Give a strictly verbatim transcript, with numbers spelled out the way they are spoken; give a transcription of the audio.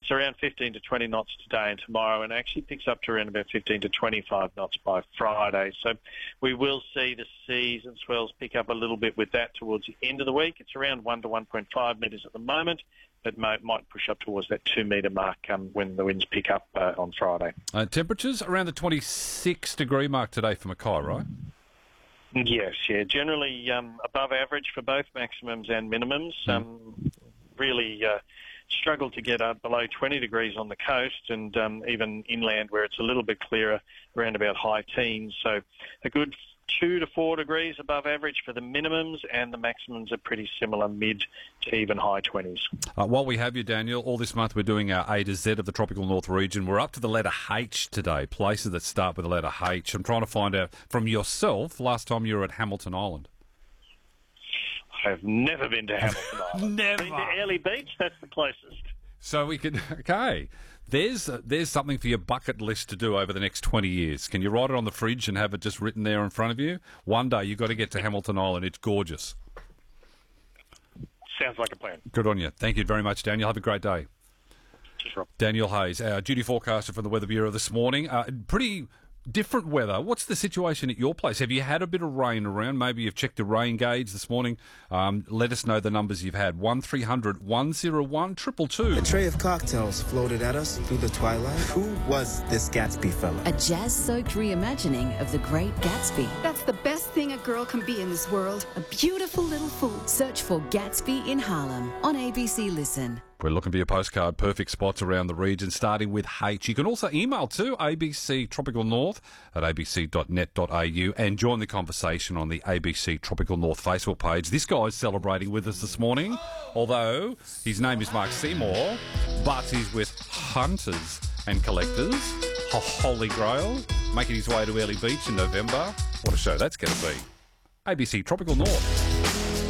It's around fifteen to twenty knots today and tomorrow, and actually picks up to around about fifteen to twenty-five knots by Friday. So we will see the seas and swells pick up a little bit with that towards the end of the week. It's around one to one point five metres at the moment. It might, might push up towards that two metre mark um, when the winds pick up uh, on Friday. Uh, temperatures around the twenty-six degree mark today for Mackay, right? Yes, yeah. Generally um, above average for both maximums and minimums. Mm. Um, really uh, struggle to get up below twenty degrees on the coast, and um, even inland where it's a little bit clearer, around about high teens. So a good two to four degrees above average for the minimums, and the maximums are pretty similar, mid to even high twenties. Uh, while we have you, Daniel, all this month we're doing our A to Z of the tropical north region. We're up to the letter H today, places that start with the letter H. I'm trying to find out from yourself, last time you were at Hamilton Island. I've never been to Hamilton Island. Never. Been to Airlie Beach, that's the closest. So we can, okay, there's uh, there's something for your bucket list to do over the next twenty years. Can you write it on the fridge and have it just written there in front of you? One day you've got to get to Hamilton Island. It's gorgeous. Sounds like a plan. Good on you. Thank you very much, Daniel. Have a great day. Cheers, Rob. Daniel Hayes, our duty forecaster from the Weather Bureau this morning. Uh, pretty different weather. What's the situation at your place? Have you had a bit of rain around? Maybe you've checked the rain gauge this morning. Um, let us know the numbers you've had. one three hundred one oh one two two two. A tray of cocktails floated at us through the twilight. Who was this Gatsby fella? A jazz-soaked reimagining of The Great Gatsby. That's the best thing a girl can be in this world. A beautiful little fool. Search for Gatsby in Harlem on A B C Listen. We're looking for your postcard, perfect spots around the region, starting with H. You can also email to A B C Tropical North at a b c dot net dot a u and join the conversation on the A B C Tropical North Facebook page. This guy's celebrating with us this morning, although his name is Mark Seymour, but he's with Hunters and Collectors, Holy Grail, making his way to Airlie Beach in November. What a show that's going to be. A B C Tropical North.